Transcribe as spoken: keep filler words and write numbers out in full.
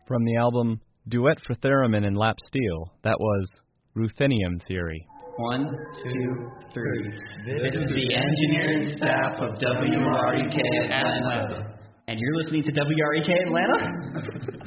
From the album Duet for Theremin and Lap Steel, that was Ruthenium Theory. One, two, three. This is the engineering staff of W R E K Atlanta. And you're listening to W R E K Atlanta?